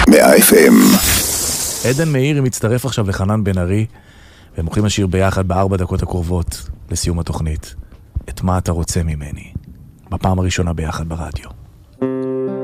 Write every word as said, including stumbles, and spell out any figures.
מאה אף אם. עדן מאירי מצטרף עכשיו לחנן בן ארי, והם הולכים לשיר ביחד בארבע דקות הקרובות לסיום התוכנית. את מה אתה רוצה ממני? בפעם הראשונה ביחד ברדיו.